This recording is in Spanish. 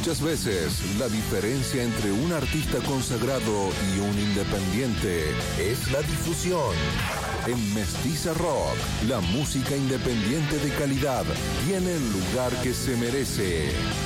Muchas veces, la diferencia entre un artista consagrado y un independiente es la difusión. En Mestiza Rock, la música independiente de calidad tiene el lugar que se merece.